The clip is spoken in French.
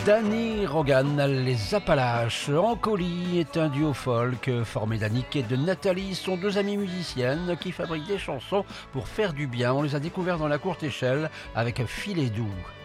Danny Rogan, les Appalaches. Ancoli est un duo folk formé d'Annick et de Nathalie, sont deux amies musiciennes qui fabriquent des chansons pour faire du bien. On les a découverts dans la courte échelle avec Filet doux.